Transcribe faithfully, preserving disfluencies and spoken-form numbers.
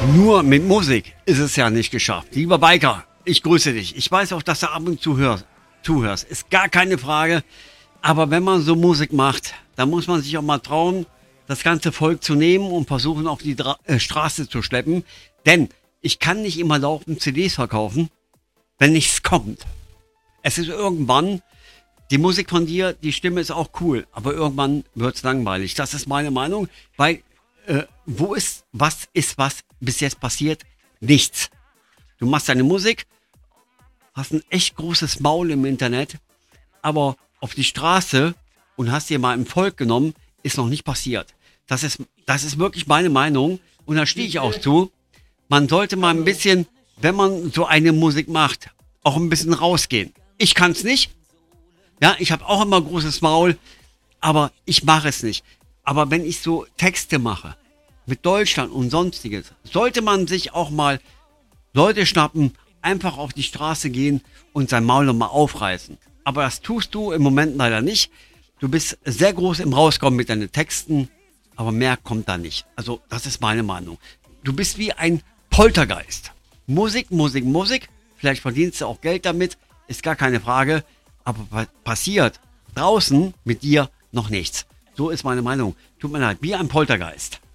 Nur mit Musik ist es ja nicht geschafft. Lieber Biker, ich grüße dich. Ich weiß auch, dass du ab und zu hörst, zuhörst. Ist gar keine Frage. Aber wenn man so Musik macht, dann muss man sich auch mal trauen, das ganze Volk zu nehmen und versuchen, auf die Dra- äh, Straße zu schleppen. Denn ich kann nicht immer laufend C Ds verkaufen, wenn nichts kommt. Es ist irgendwann, die Musik von dir, die Stimme ist auch cool, aber irgendwann wird es langweilig. Das ist meine Meinung, weil äh, wo ist, was ist, was bis jetzt passiert? Nichts. Du machst deine Musik, hast ein echt großes Maul im Internet, aber auf die Straße und hast dir mal ein Volk genommen, ist noch nicht passiert. Das ist, das ist wirklich meine Meinung und da stehe ich auch zu. Man sollte mal ein bisschen, wenn man so eine Musik macht, auch ein bisschen rausgehen. Ich kann es nicht. Ja, ich habe auch immer großes Maul, aber ich mache es nicht. Aber wenn ich so Texte mache, mit Deutschland und sonstiges, sollte man sich auch mal Leute schnappen, einfach auf die Straße gehen und sein Maul nochmal aufreißen. Aber das tust du im Moment leider nicht. Du bist sehr groß im Rauskommen mit deinen Texten, aber mehr kommt da nicht. Also das ist meine Meinung. Du bist wie ein Poltergeist. Musik, Musik, Musik. Vielleicht verdienst du auch Geld damit, ist gar keine Frage. Aber pa- passiert draußen mit dir noch nichts. So ist meine Meinung. Tut mir leid, wie ein Poltergeist.